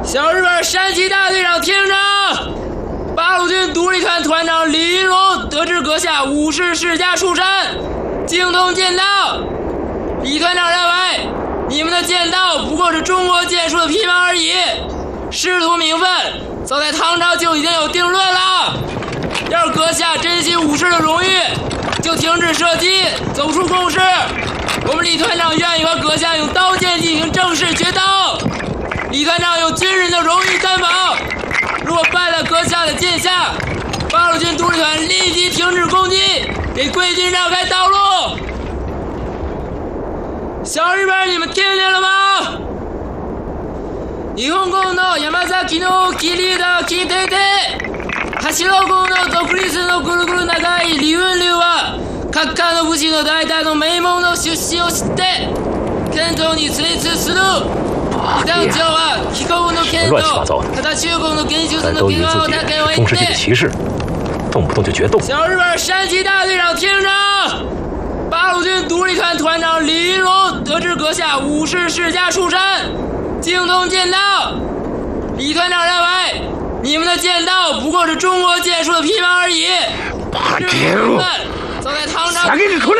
小日本山崎大队长听着，八路军独立团团长李云龙得知阁下武士世家出身，精通剑道。李团长认为，你们的剑道不过是中国剑术的皮毛而已，师徒名分早在唐朝就已经有定论了。要是阁下珍惜武士的荣誉，就停止射击，走出共识。我们李团长愿意和阁下用刀剑进行正式决斗。李团长有军人的荣誉担保，如果败了阁下的剑下，八路军独立团立即停止攻击，给贵军让开道路。小日本，你们听见了吗？日本軍の山崎の切りだ聞いていて、柱軍の独立のぐるぐる長い李雲流は各界の武士の代々の名門の出身を知って剣道に精通する。李団長は飛行の剣道、ただ中国の原術の剣をだけを言って。 骑士，动不动就决斗。 小日本山崎大队长听着，八路军独立团团长李云龙得知阁下武士世家出身，精通剑道。李团长认为，你们的剑道不过是中国剑术的皮毛而已。早在唐朝。